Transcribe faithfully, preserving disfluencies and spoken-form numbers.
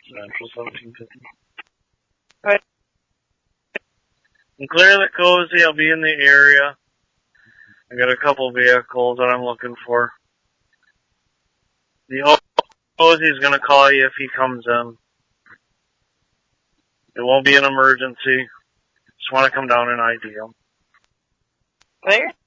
Central seventeen fifty. Right. I'm clear the Cozy. I'll be in the area. I got a couple vehicles that I'm looking for. The Cozy's gonna call you if he comes in. It won't be an emergency. Just want to come down and I D him. There.